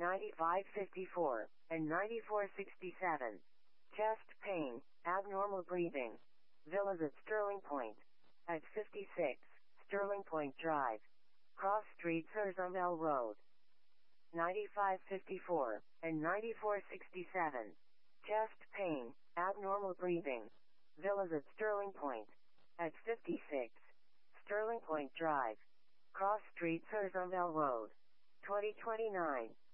9554, and 9467. Chest pain, abnormal breathing. Villas at Sterling Point. At 56, Sterling Point Drive. Cross Street, Surzumel Road. 9554, and 9467. Chest pain, abnormal breathing. Villas at Sterling Point. At 56, Sterling Point Drive. Cross Street, Surzumel Road. 2029.